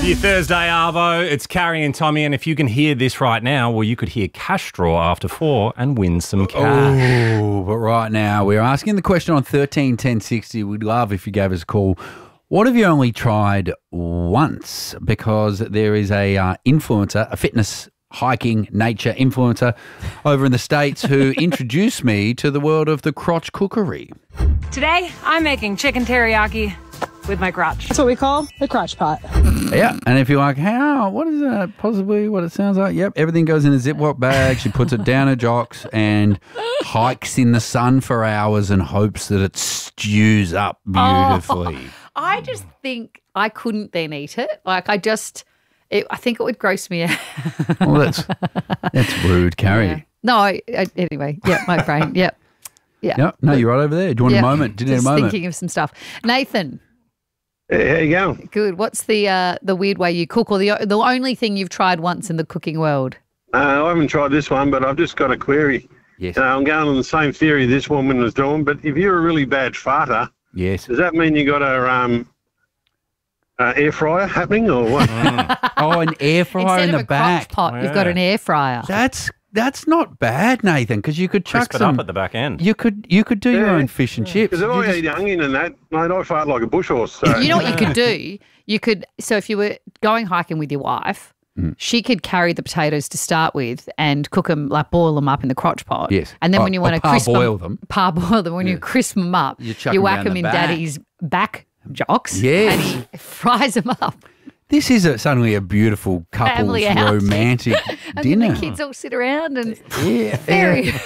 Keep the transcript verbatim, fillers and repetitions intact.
Your Thursday Arvo, it's Carrie and Tommy, and if you can hear this right now, well, you could hear Cash Draw after four and win some cash. Oh, but right now we're asking the question on thirteen ten sixty. We'd love if you gave us a call. What have you only tried once? Because there is a uh, influencer, a fitness, hiking, nature influencer over in the States who introduced me to the world of the crotch cookery. Today, I'm making chicken teriyaki with my crotch. That's what we call the crotch pot. Yeah, and if you're like, how, what is that possibly what it sounds like? Yep, everything goes in a Ziploc bag. She puts it down her jocks and hikes in the sun for hours and hopes that it stews up beautifully. Oh, I just think I couldn't then eat it. Like I just, it, I think it would gross me out. Well, that's, that's rude, Carrie. Yeah. No, I, I, anyway, yeah, my brain, yep. Yeah. Yep, no, you're right over there. Do you want Yep. a moment? Do you need a Just moment? thinking of some stuff. Nathan. Hey, how you going? Good. What's the uh, the weird way you cook, or the the only thing you've tried once in the cooking world? Uh, I haven't tried this one, but I've just got a query. Yes. Uh, I'm going on the same theory this woman was doing, but if you're a really bad farter, Yes. does that mean you got a um, uh, air fryer happening or what? Oh, an air fryer Instead in of the a back. crock pot, you've got an air fryer. That's that's not bad, Nathan, because you could chuck Crisp it some. up at the back end. You could you could do your Yeah. own fish and chips. Because if You I just- eat onion and that, mate, I fart like a bush horse. So. You know what you could do? You could, so if you were going hiking with your wife, Mm. she could carry the potatoes to start with and cook them, like boil them up in the crotch pot. Yes. And then Or- when you or want to crisp parboil them. parboil them, when you crisp them up, You you, chuck 'em whack down them the in back. daddy's back jocks. Yes. And he fries them up. This is a, suddenly a beautiful couple's Family outing. romantic And dinner. then the kids all sit around and Yeah, very